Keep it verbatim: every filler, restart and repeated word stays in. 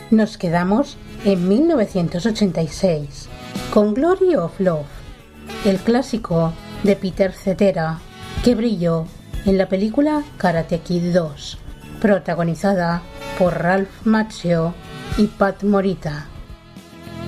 Nos quedamos en mil novecientos ochenta y seis con Glory of Love, el clásico de Peter Cetera que brilló en la película Karate Kid dos, protagonizada por Ralph Macchio y Pat Morita.